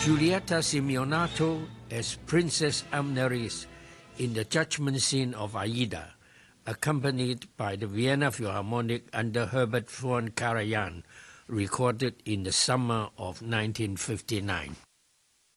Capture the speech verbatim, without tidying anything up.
Giulietta Simeonato as Princess Amneris in the judgment scene of Aida, accompanied by the Vienna Philharmonic under Herbert von Karajan, recorded in the summer of nineteen fifty-nine.